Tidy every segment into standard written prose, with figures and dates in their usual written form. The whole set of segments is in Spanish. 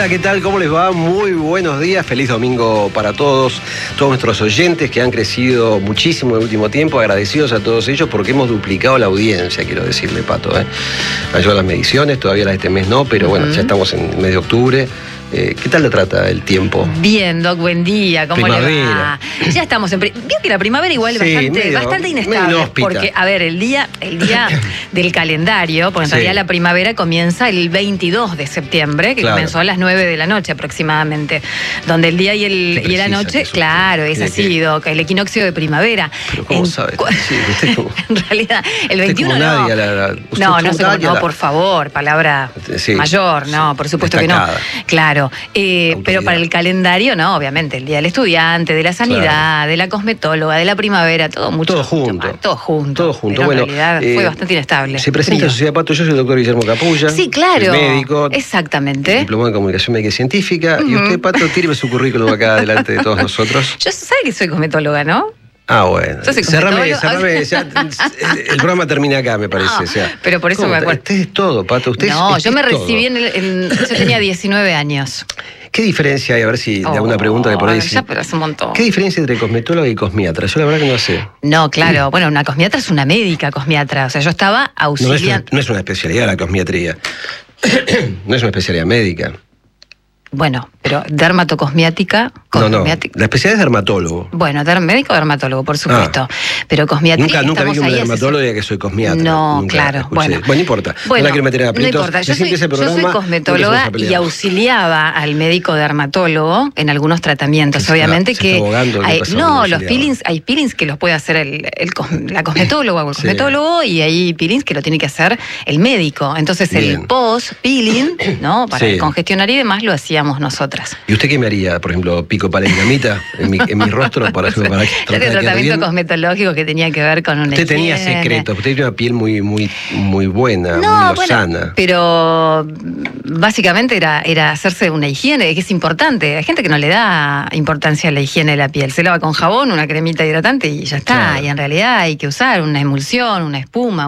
Hola, ¿qué tal? ¿Cómo les va? Muy buenos días, feliz domingo para todos nuestros oyentes que han crecido muchísimo en el último tiempo, agradecidos a todos ellos porque hemos duplicado la audiencia, quiero decirle, Pato. Ayuda las mediciones, todavía las de este mes no, pero bueno, ya estamos en mes de octubre. ¿Qué tal le trata el tiempo? Bien, Doc, buen día. ¿Cómo primavera. le va? Ya estamos en... Vio que la primavera igual es bastante inestable. Porque, a ver, el día del calendario, porque en realidad la primavera comienza el 22 de septiembre, que comenzó a las 9 de la noche aproximadamente, donde el día y la noche, claro, es así, Doc, el equinoccio de primavera. ¿Pero cómo sabe? Sí, en realidad, el 21 no. No, por favor, palabra mayor, no, por supuesto destacada. Que no. Claro. Pero para el calendario, no, obviamente, el Día del Estudiante, de la Sanidad, de la cosmetóloga, de la primavera, todo junto. Todo junto. Pero bueno, en realidad fue bastante inestable. Se presenta la Sociedad Pato, yo soy el doctor Guillermo Capulla. Sí, claro. Soy médico. Exactamente. Diplomado en Comunicación Médica y Científica. Y usted, Pato, tíreme su currículum acá delante de todos nosotros. Yo sabe que soy cosmetóloga, ¿no? Ah, bueno. Cerrame, ya, el programa termina acá, me parece. No, pero por eso me acuerdo. Usted es todo, Pato. Usted yo me recibí yo tenía 19 años. ¿Qué diferencia hay? A ver si de alguna pregunta que por ahí ya, pero hace un montón. ¿Qué diferencia entre cosmetóloga y cosmiatra? Yo la verdad que no sé. No, claro. Bueno, una cosmiatra es una médica cosmiatra. O sea, yo estaba auxiliando. No es una especialidad la cosmiatría. No es una especialidad médica. Bueno, pero dermatocosmiática. No, la especialidad es dermatólogo. Bueno, médico dermatólogo, por supuesto. Pero cosmiatría. Nunca vi un dermatólogo y que soy cosmiatra. No, nunca claro. Escuché. Bueno, no importa. No la quiero meter en aprietos. No importa. Yo soy cosmetóloga y auxiliaba al médico dermatólogo en algunos tratamientos. Obviamente que. Hay peelings que los puede hacer la cosmetóloga o el cosmetólogo y hay peelings que lo tiene que hacer el médico. Entonces el post-peeling, ¿no? Para congestionar y demás lo hacíamos nosotras. ¿Y usted qué me haría, por ejemplo, picopalendiamida en mi rostro para tratamiento cosmetológico que tenía que ver con una Usted tenía secretos, usted tenía una piel muy buena, muy sana. Pero básicamente era hacerse una higiene, que es importante. Hay gente que no le da importancia a la higiene de la piel. Se lava con jabón, una cremita hidratante y ya está. Claro. Y en realidad hay que usar una emulsión, una espuma,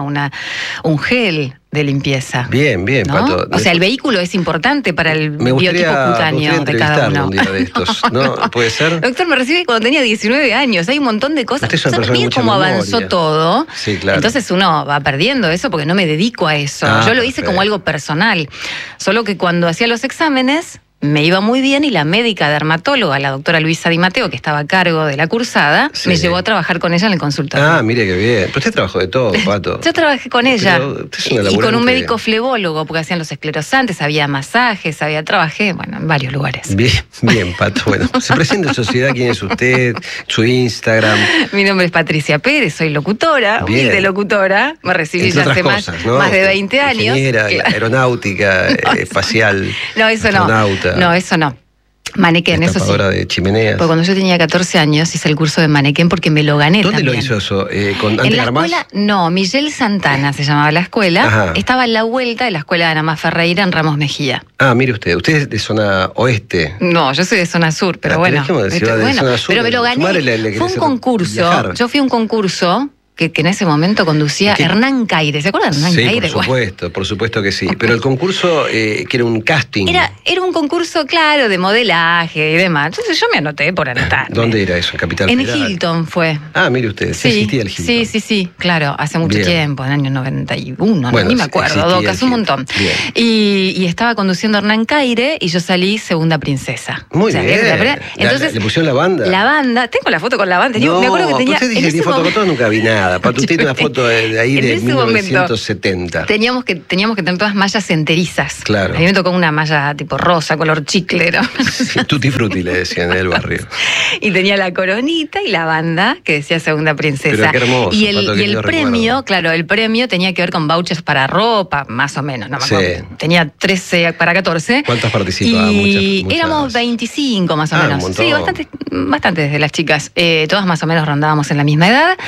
un gel de limpieza. Bien, ¿no? Pato. O sea, el vehículo es importante para el biotipo cutáneo de cada uno. Un día de estos, ¿no? ¿Puede ser? Doctor, me recibí cuando tenía 19 años. Hay un montón de cosas. ¿Sabes cómo avanzó todo? Sí, claro. Entonces uno va perdiendo eso porque no me dedico a eso. Yo lo hice como algo personal. Solo que cuando hacía los exámenes me iba muy bien y la médica dermatóloga, la doctora Luisa Di Matteo, que estaba a cargo de la cursada, me llevó a trabajar con ella en el consultorio. Ah, mire qué bien. Pero usted trabajó de todo, Pato. Yo trabajé con ella. Y con un médico flebólogo, porque hacían los esclerosantes, había masajes, trabajé, en varios lugares. Bien, Pato. Bueno, se presenta en sociedad, ¿quién es usted? Su Instagram. Mi nombre es Patricia Pérez, soy locutora, humilde locutora. Me recibí ya hace más de 20 años. Ingeniera, aeronáutica, espacial. No, eso no. Astronauta. No, eso no. Manequén, eso sí. De chimeneas. Porque cuando yo tenía 14 años hice el curso de manequén porque me lo gané. ¿Dónde también. lo hizo eso? ¿Con en la escuela? No, Miguel Santana se llamaba la escuela. Ajá. Estaba en la vuelta de la escuela de Ana Más Ferreira en Ramos Mejía. Ah, mire usted es de zona oeste. No, yo soy de zona sur, pero bueno. Pero me lo gané. Fue un concurso. Viajar. Yo fui a un concurso que en ese momento conducía Hernán Caire. ¿Se acuerdan de Hernán Caire? Por supuesto que sí. Pero el concurso, que era un casting. Era un concurso, claro, de modelaje y demás. Entonces yo me anoté por anotarme. ¿Dónde era eso? ¿En Capital Federal? En Hilton fue. Ah, mire usted, sí existía el Hilton. Sí, claro, hace mucho tiempo, en el año 91, ni me acuerdo, hace un montón. Y estaba conduciendo Hernán Caire y yo salí segunda princesa. Muy bien. Entonces, ¿le pusieron la banda? La banda, tengo la foto con la banda. Me acuerdo que tenía. Usted dice que foto nunca vi nada. Pato, usted tiene una foto de ahí de 1970. Teníamos que tener todas mallas enterizas. Claro. A mí me tocó una malla tipo rosa, color chicle, ¿no? Sí, tutti frutti le decían en el barrio. Y tenía la coronita y la banda que decía segunda princesa. Pero qué hermoso. Y el premio, claro, el premio tenía que ver con vouchers para ropa, más o menos, no me acuerdo. Tenía 13 para 14. ¿Cuántas participaban? Y éramos 25 más o menos. Sí, bastantes de las chicas. Todas más o menos rondábamos en la misma edad.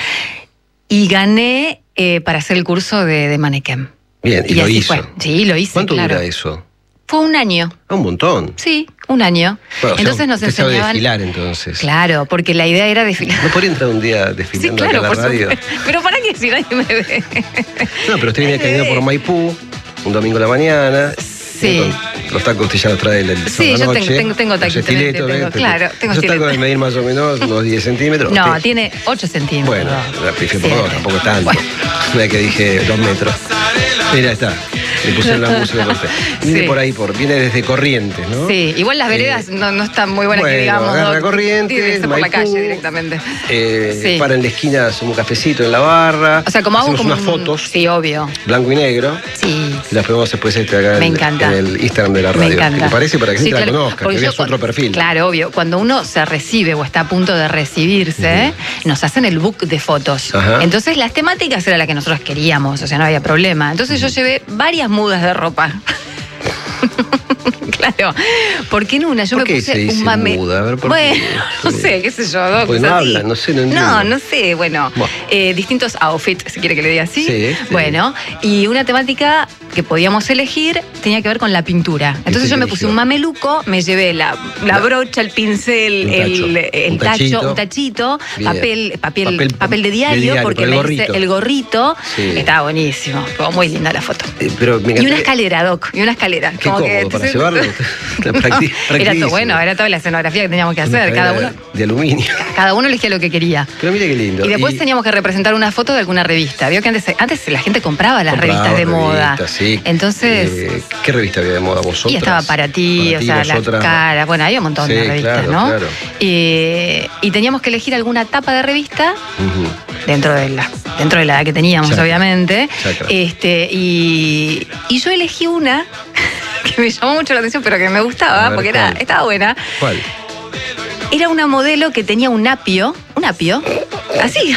Y gané para hacer el curso de manequén. Bien, y lo hizo. Sí, lo hice. ¿Cuánto dura eso? Fue un año. Un montón. Sí, un año. Bueno, entonces nos enseñaban. Sabe desfilar, entonces. Claro, porque la idea era desfilar. ¿No podría entrar un día desfilando acá en la radio? Pero ¿para qué si nadie me ve? No, pero usted viene caminando por Maipú, un domingo a la mañana. Sí. los tacos ya los trae el Sí, yo tengo taquitos. Claro, tengo Yo taco de medir más o menos unos 10 centímetros. No, tiene 8 centímetros. Bueno, la pifé por 2, tampoco tanto. Bueno. Una vez que dije 2 metros. Mira, está. Le pusieron la música por usted. Viene por ahí, viene desde Corrientes, ¿no? Sí, igual las veredas no están muy buenas, que digamos. Agarra Corrientes, por la calle directamente. Para en la esquina, hacemos un cafecito en la barra. O sea, como hago como unas fotos. Sí, obvio. Blanco y negro. Sí. Y las ponemos después acá en el Instagram de la radio. Me encanta. ¿Te parece? Para que la gente la conozca, que veas otro perfil. Claro, obvio. Cuando uno se recibe o está a punto de recibirse, nos hacen el book de fotos. Ajá. Entonces las temáticas eran las que nosotros queríamos, o sea, no había problema. Entonces yo llevé varias mudas de ropa. Claro, porque en una yo me puse un mame. Muda? A ver, bueno, no sé, qué sé yo. Pues no habla, no sé, no entiendo. No sé, bueno. Distintos outfits, si quiere que le diga así. Sí. Bueno, y una temática que podíamos elegir tenía que ver con la pintura. Entonces yo me puse un mameluco, me llevé la brocha, el pincel, un tachito, papel de diario, porque el gorrito. Sí. Estaba buenísimo, fue muy linda la foto. Y una escalera, Doc, y una escalera. Qué cómodo para llevarlo. Era todo bueno, era toda la escenografía que teníamos que hacer, cada uno. De aluminio. Cada uno elegía lo que quería. Pero mire qué lindo. Y después teníamos que representar una foto de alguna revista. Vio que antes la gente compraba las revistas de moda. Sí. Entonces. ¿Qué revista había de moda vosotros? Y estaba para ti, o sea, la cara. Bueno, había un montón de revistas, claro, ¿no? Claro. Y teníamos que elegir alguna tapa de revista. Dentro de la edad que teníamos, obviamente. Y yo elegí una que me llamó mucho la atención, pero que me gustaba, porque estaba buena. ¿Cuál? Era una modelo que tenía un apio, así.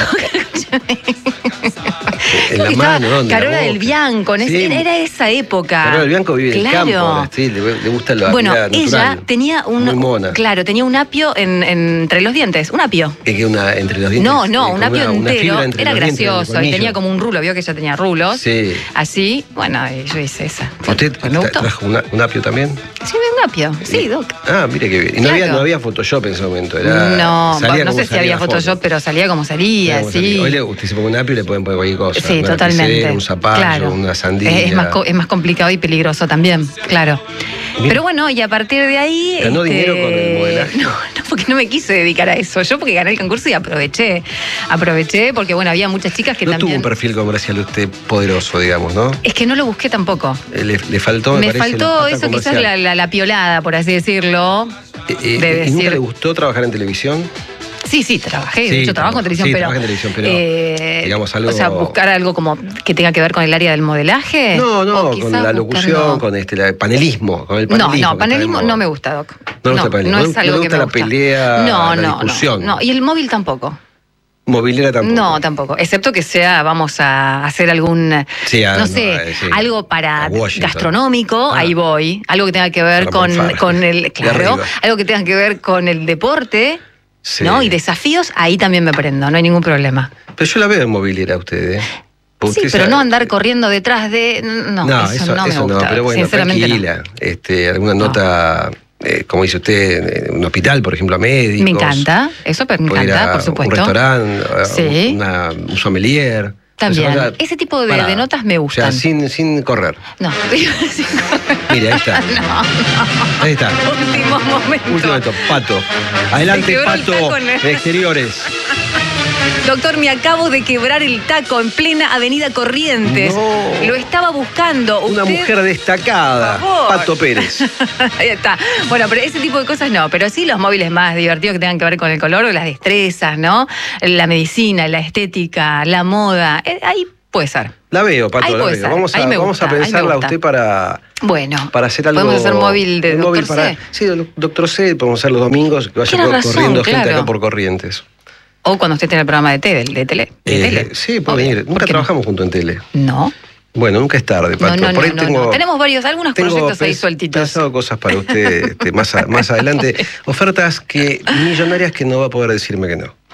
En la mano, ¿dónde? Carola del Bianco, era esa época. Carola del Bianco vive en el campo, sí, le gusta la vida natural. Ella tenía muy mona. Claro, tenía un apio entre los dientes, un apio. ¿Es que entre los dientes? No, un apio entero, era gracioso y tenía como un rulo, vio que ella tenía rulos. Sí. Así, bueno, y yo hice esa. ¿Usted trajo un apio también? Sí, un apio, sí, Doc. Ah, mire que bien. Y no había Photoshop en ese momento, no sé si había Photoshop, pero salía como salía, sí. Hoy usted se pone un apio y le pueden poner cualquier cosa. Sí, totalmente. Un zapallo, una sandía. Es más complicado y peligroso también, claro. Bien. Pero bueno, y a partir de ahí... ¿Ganó dinero con el modelaje? No, porque no me quise dedicar a eso. Yo porque gané el concurso y aproveché porque bueno, había muchas chicas que también... No tuvo un perfil comercial usted poderoso, digamos, ¿no? Es que no lo busqué tampoco. Le faltó, me faltó eso, quizás la piolada, por así decirlo. ¿Y nunca le gustó trabajar en televisión? Sí, trabajé. Yo trabajo en televisión, pero digamos algo... O sea, buscar algo como que tenga que ver con el área del modelaje. No, con la locución, con el panelismo. No, panelismo no me gusta, Doc. No me gusta el panelismo. No es algo que me gusta. la pelea, la discusión. No, y el móvil tampoco. Movilera tampoco. No, tampoco. Excepto que sea, vamos a hacer algún, algo para gastronómico, ahí voy. Algo que tenga que ver con el... Claro, algo que tenga que ver con el deporte. Sí. ¿No? Y desafíos, ahí también me prendo, no hay ningún problema. Pero yo la veo en movilera usted, Sí, pero no andar corriendo detrás de... No, eso no me gusta. Pero bueno, tranquila. Alguna nota, como dice usted, en un hospital, por ejemplo, a médicos. Me encanta, eso me encanta, por supuesto. Un restaurante, un sommelier. También, ese tipo de notas me gustan. O sea, sin correr. No, sin correr. Mira, ahí está. No. Ahí está. Último momento. Pato. Adelante, Pato, de exteriores. Doctor, me acabo de quebrar el taco en plena avenida Corrientes. No. Lo estaba buscando. Una mujer destacada, Pato Pérez. Ahí está. Bueno, pero ese tipo de cosas no. Pero sí los móviles más divertidos que tengan que ver con el color, las destrezas, ¿no? La medicina, la estética, la moda. Ahí puede ser. La veo, Pato, la veo. Vamos a pensarla a usted para hacer algo. Podemos hacer móvil de Doctor C. Sí, Doctor C, podemos hacer los domingos, que vaya corriendo gente acá por Corrientes. O cuando usted tiene el programa de tele. Sí, puede ir. Nunca trabajamos juntos en tele. No. Bueno, nunca es tarde, Pato. No. Tenemos algunos proyectos ahí sueltitos. He pensado cosas para usted más adelante. Ofertas millonarias que no va a poder decirme que no.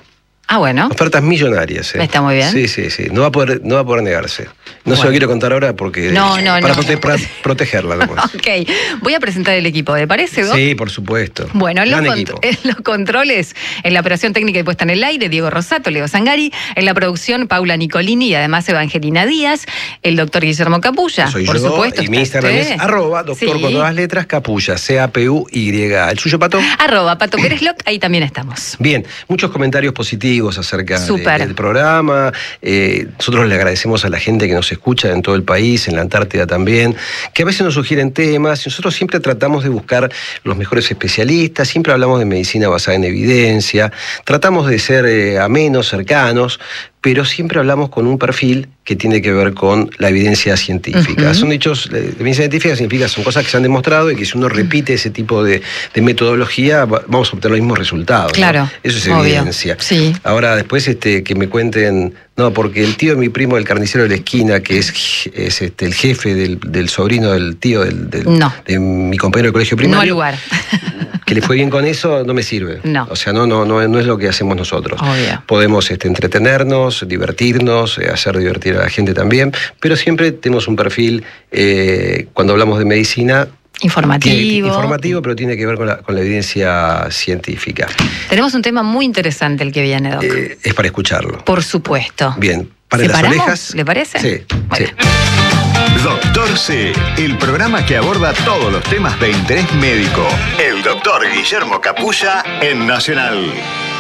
Ah, bueno. Ofertas millonarias. Está muy bien. Sí. No va a poder negarse. No se lo quiero contar ahora porque... Para protegerla. Ok. Voy a presentar el equipo, ¿te parece, Doc? Sí, por supuesto. Bueno, en los controles, en la operación técnica y puesta en el aire, Diego Rosato, Leo Zangari, en la producción, Paula Nicolini y además Evangelina Díaz, el doctor Guillermo Capulla. Soy por yo, supuesto. Y mi Instagram es doctor con 2 letras, Capulla, CAPUY. ¿El suyo, Pato? Pato Pérez Loc, ahí también estamos. Bien, muchos comentarios positivos acerca del programa. Nosotros le agradecemos a la gente que nos escucha en todo el país, en la Antártida también, que a veces nos sugieren temas. Nosotros siempre tratamos de buscar los mejores especialistas, siempre hablamos de medicina basada en evidencia, tratamos de ser amenos, cercanos, pero siempre hablamos con un perfil que tiene que ver con la evidencia científica. Son hechos, la evidencia científica significa, son cosas que se han demostrado y que si uno repite ese tipo de metodología, vamos a obtener los mismos resultados. Claro. ¿No? Eso es evidencia. Sí. Ahora, después que me cuenten, no, porque el tío de mi primo, el carnicero de la esquina, que es el jefe del sobrino del tío de mi compañero de colegio primario. No al lugar. Que le fue bien con eso, no me sirve. No. O sea, no es lo que hacemos nosotros. Obvio. Podemos entretenernos, divertirnos, hacer divertir a la gente también, pero siempre tenemos un perfil, cuando hablamos de medicina, informativo, pero tiene que ver con la evidencia científica. Tenemos un tema muy interesante el que viene, Doc. Es para escucharlo. Por supuesto. Bien, para las orejas. ¿Le parece? Sí. Bueno. Sí. Doctor C, el programa que aborda todos los temas de interés médico. El doctor Guillermo Capulla en Nacional.